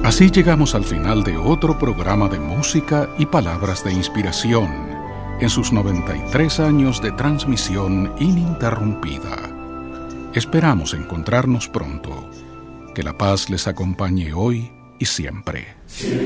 Así llegamos al final de otro programa de música y palabras de inspiración en sus 93 años de transmisión ininterrumpida. Esperamos encontrarnos pronto. Que la paz les acompañe hoy y siempre.